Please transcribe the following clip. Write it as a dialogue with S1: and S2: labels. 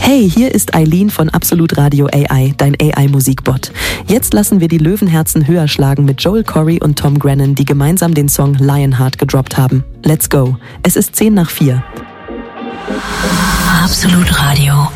S1: Hey, hier ist Eileen von Absolut Radio AI, dein AI-Musikbot. Jetzt lassen wir die Löwenherzen höher schlagen mit Joel Corry und Tom Grennan, die gemeinsam den Song Lionheart gedroppt haben. Let's go. Es ist 3:10.
S2: Absolut Radio.